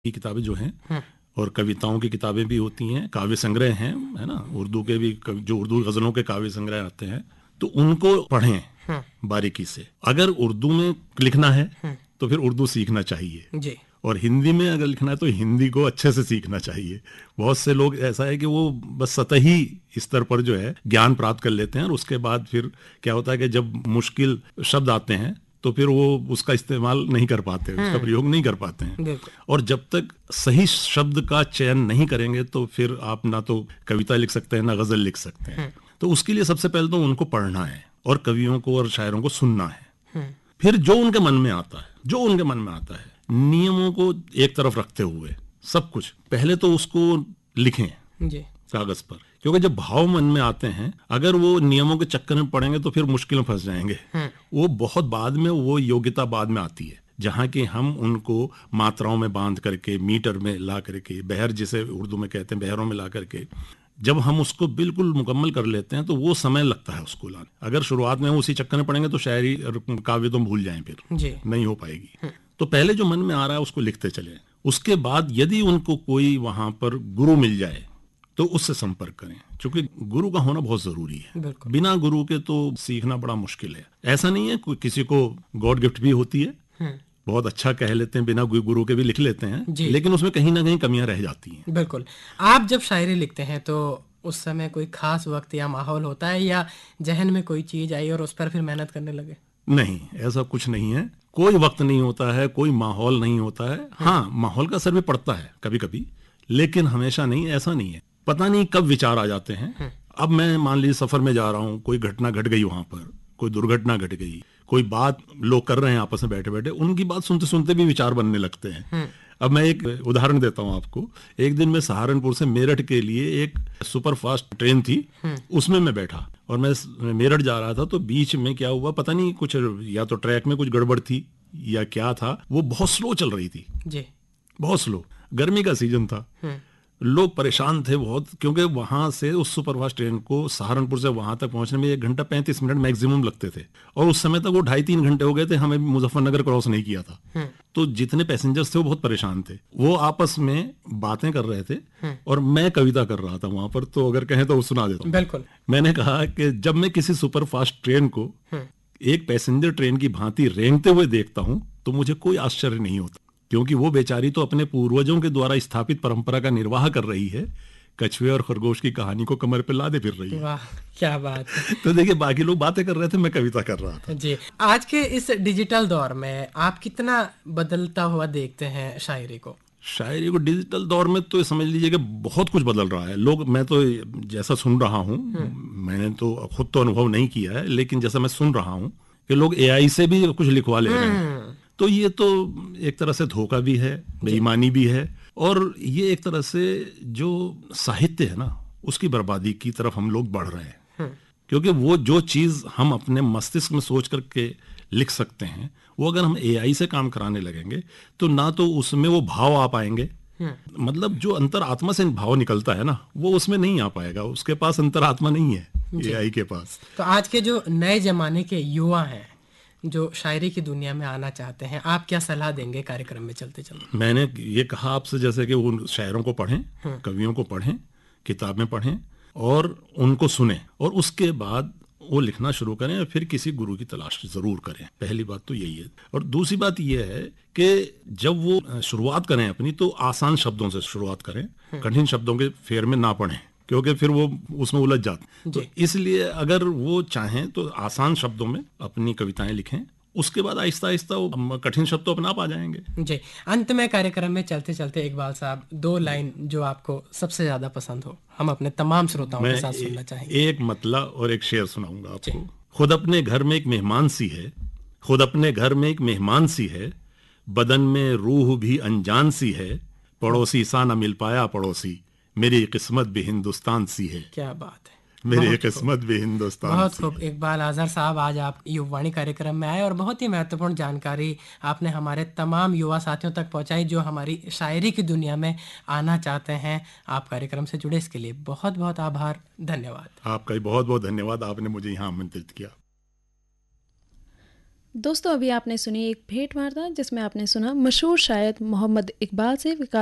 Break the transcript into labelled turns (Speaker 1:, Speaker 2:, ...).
Speaker 1: की किताबें जो हैं और कविताओं की किताबें भी होती हैं, काव्य संग्रह हैं, है ना, उर्दू के भी जो उर्दू गज़लों के काव्य संग्रह आते हैं, तो उनको पढ़ें बारीकी से। अगर उर्दू में लिखना है तो फिर उर्दू सीखना चाहिए
Speaker 2: जी।
Speaker 1: और हिंदी में अगर लिखना है तो हिंदी को अच्छे से सीखना चाहिए। बहुत से लोग ऐसा है कि वो बस सतही स्तर पर जो है ज्ञान प्राप्त कर लेते हैं और उसके बाद फिर क्या होता है कि जब मुश्किल शब्द आते हैं तो फिर वो उसका इस्तेमाल नहीं कर पाते, उसका प्रयोग नहीं कर पाते हैं।
Speaker 2: बिल्कुल।
Speaker 1: और जब तक सही शब्द का चयन नहीं करेंगे तो फिर आप ना तो कविता लिख सकते हैं ना गजल लिख सकते हैं। तो उसके लिए सबसे पहले तो उनको पढ़ना है और कवियों को और शायरों को सुनना है। फिर जो उनके मन में आता है, जो उनके मन में आता है, नियमों को एक तरफ रखते हुए सब कुछ पहले तो उसको लिखें
Speaker 2: जी।
Speaker 1: कागज पर, क्योंकि जब भाव मन में आते हैं अगर वो नियमों के चक्कर में पड़ेंगे तो फिर मुश्किल में फंस जाएंगे। वो बहुत बाद में, वो योग्यता बाद में आती है जहाँ कि हम उनको मात्राओं में बांध करके, मीटर में ला करके, बहर जिसे उर्दू में कहते हैं, बहरों में ला करके जब हम उसको बिल्कुल मुकम्मल कर लेते हैं तो वो समय लगता है उसको लाने। अगर शुरुआत में हम उसी चक्कर में पड़ेंगे तो शायरी और काव्य तो भूल जाएं, फिर
Speaker 2: जी।
Speaker 1: नहीं हो पाएगी। तो पहले जो मन में आ रहा है उसको लिखते चले। उसके बाद यदि उनको कोई वहां पर गुरु मिल जाए तो उससे संपर्क करें, क्योंकि गुरु का होना बहुत जरूरी है।
Speaker 2: बिल्कुल।
Speaker 1: बिना गुरु के तो सीखना बड़ा मुश्किल है। ऐसा नहीं है, किसी को गॉड गिफ्ट भी होती है, बहुत अच्छा कह लेते हैं, बिना गुरु के भी लिख लेते हैं, लेकिन उसमें कहीं ना कहीं कमियां रह जाती हैं।
Speaker 2: बिल्कुल। आप जब शायरी लिखते हैं तो उस समय कोई खास वक्त या माहौल होता है या जहन में कोई चीज आई और उस पर फिर मेहनत करने लगे?
Speaker 1: नहीं, ऐसा कुछ नहीं है। कोई वक्त नहीं होता है, कोई माहौल नहीं होता है। हाँ, माहौल का असर भी पड़ता है कभी कभी, लेकिन हमेशा नहीं। ऐसा नहीं है, पता नहीं कब विचार आ जाते हैं। अब मैं मान लीजिए सफर में जा रहा हूँ, कोई घटना घट गई, वहां पर कोई दुर्घटना घट गई, कोई बात लोग कर रहे हैं आपस में बैठे बैठे, उनकी बात सुनते सुनते भी विचार बनने लगते हैं। अब मैं एक उदाहरण देता हूँ आपको। एक दिन मैं सहारनपुर से मेरठ के लिए एक सुपर फास्ट ट्रेन थी, उसमें मैं बैठा और मैं मेरठ जा रहा था। तो बीच में क्या हुआ पता नहीं, कुछ या तो ट्रैक में कुछ गड़बड़ थी या क्या था, वो बहुत स्लो चल रही थी
Speaker 2: जी।
Speaker 1: बहुत स्लो। गर्मी का सीजन था, लोग परेशान थे बहुत, क्योंकि वहां से उस सुपरफास्ट ट्रेन को सहारनपुर से वहां तक पहुंचने में 1 घंटा 35 मिनट मैक्सिमम लगते थे और उस समय तक वो 2.5-3 घंटे हो गए थे, हमें मुजफ्फरनगर क्रॉस नहीं किया था। तो जितने पैसेंजर्स थे वो बहुत परेशान थे, वो आपस में बातें कर रहे थे और मैं कविता कर रहा था वहां पर। तो अगर कहें तो सुना देता हूं।
Speaker 2: बिल्कुल।
Speaker 1: मैंने कहा कि जब मैं किसी सुपरफास्ट ट्रेन को एक पैसेंजर ट्रेन की भांति रेंगते हुए देखता हूं तो मुझे कोई आश्चर्य नहीं होता, क्योंकि वो बेचारी तो अपने पूर्वजों के द्वारा स्थापित परंपरा का निर्वाह कर रही है, कछुए और खरगोश की कहानी को कमर पे लादे फिर रही है।
Speaker 2: वाह, क्या बात है।
Speaker 1: तो देखिए, बाकी लोग बातें कर रहे थे, मैं कविता कर रहा था।
Speaker 2: जी। आज के इस डिजिटल दौर में आप कितना बदलता हुआ देखते हैं शायरी को?
Speaker 1: शायरी को डिजिटल दौर में तो समझ लीजिए कि बहुत कुछ बदल रहा है। लोग, मैं तो जैसा सुन रहा हूँ, मैंने तो खुद तो अनुभव नहीं किया है, लेकिन जैसा मैं सुन रहा हूँ कि लोग एआई से भी कुछ लिखवा ले रहे हैं। तो ये तो एक तरह से धोखा भी है, बेईमानी भी है, और ये एक तरह से जो साहित्य है ना, उसकी बर्बादी की तरफ हम लोग बढ़ रहे हैं। क्योंकि वो जो चीज हम अपने मस्तिष्क में सोच करके लिख सकते हैं, वो अगर हम एआई से काम कराने लगेंगे तो ना तो उसमें वो भाव आ पाएंगे, मतलब जो अंतरात्मा से भाव निकलता है ना, वो उसमें नहीं आ पाएगा। उसके पास अंतरात्मा नहीं है एआई के पास।
Speaker 2: तो आज के जो नए जमाने के युवा हैं जो शायरी की दुनिया में आना चाहते हैं, आप क्या सलाह देंगे कार्यक्रम में चलते चलते?
Speaker 1: मैंने ये कहा आपसे जैसे कि वो शायरों को पढ़ें, कवियों को पढ़ें, किताबें पढ़ें और उनको सुने, और उसके बाद वो लिखना शुरू करें और फिर किसी गुरु की तलाश जरूर करें। पहली बात तो यही है। और दूसरी बात ये है कि जब वो शुरुआत करें अपनी, तो आसान शब्दों से शुरुआत करें, कठिन शब्दों के फेर में ना पढ़ें, क्योंकि फिर वो उसमें उलझ जाते। तो इसलिए अगर वो चाहें तो आसान शब्दों में अपनी कविताएं लिखें, उसके बाद आहिस्ता आहिस्ता वो कठिन शब्द तो अपने आप आ जाएंगे।
Speaker 2: जी। अंत में कार्यक्रम में चलते चलते इकबाल साहब, 2 लाइन जो आपको सबसे ज्यादा पसंद हो, हम अपने तमाम श्रोताओं के साथ सुनना चाहेंगे।
Speaker 1: एक मतला और एक शेर सुनाऊंगा आपको। खुद अपने घर में एक मेहमान सी है, खुद अपने घर में एक मेहमान सी है, बदन में रूह भी अनजान सी है, पड़ोसी सा न मिल पाया पड़ोसी, मेरी किस्मत भी हिंदुस्तान सी है।
Speaker 2: क्या बात है,
Speaker 1: मेरी किस्मत भी हिंदुस्तान
Speaker 2: बहुत
Speaker 1: सी
Speaker 2: खूब।
Speaker 1: है।
Speaker 2: इकबाल आजर साहब, आज आप युवावाणी कार्यक्रम में आए और बहुत ही महत्वपूर्ण जानकारी आपने हमारे तमाम युवा साथियों तक पहुंचाई जो हमारी शायरी की दुनिया में आना चाहते हैं। आप कार्यक्रम से जुड़े इसके लिए बहुत बहुत आभार, धन्यवाद।
Speaker 1: आपका भी बहुत बहुत धन्यवाद, आपने मुझे यहाँ आमंत्रित किया।
Speaker 3: दोस्तों, अभी आपने सुनी एक भेंट वार्ता जिसमें आपने सुना मशहूर शायर मोहम्मद इकबाल से